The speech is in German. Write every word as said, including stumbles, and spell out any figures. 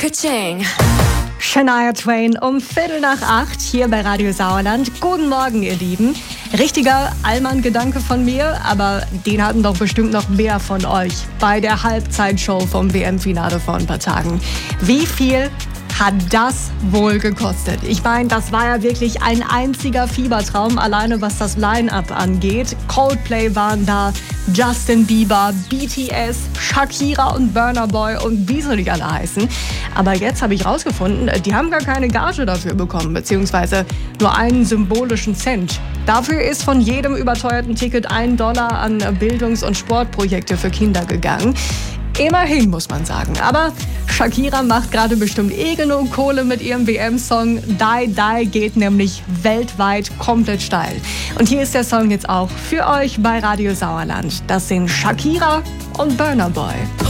Ka-ching. Shania Twain um Viertel nach acht hier bei Radio Sauerland. Guten Morgen, ihr Lieben. Richtiger Allmann-Gedanke von mir, aber den hatten doch bestimmt noch mehr von euch bei der Halbzeitshow vom W M-Finale vor ein paar Tagen. Wie viel hat das wohl gekostet? Ich meine, das war ja wirklich ein einziger Fiebertraum, alleine was das Line-Up angeht. Coldplay waren da, Justin Bieber, B T S, Shakira und Burna Boy und wie soll die alle heißen. Aber jetzt habe ich rausgefunden, die haben gar keine Gage dafür bekommen, beziehungsweise nur einen symbolischen Cent. Dafür ist von jedem überteuerten Ticket ein Dollar an Bildungs- und Sportprojekte für Kinder gegangen. Immerhin, muss man sagen. Aber Shakira macht gerade bestimmt eh genug Kohle mit ihrem W M-Song. Die Die geht nämlich weltweit komplett steil. Und hier ist der Song jetzt auch für euch bei Radio Sauerland. Das sind Shakira und Burna Boy.